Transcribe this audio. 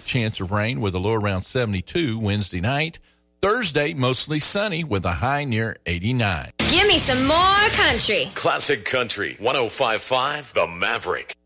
chance of rain with a low around 72 Wednesday night. Thursday, mostly sunny with a high near 89. Give me some more country. Classic Country 105.5 The Maverick.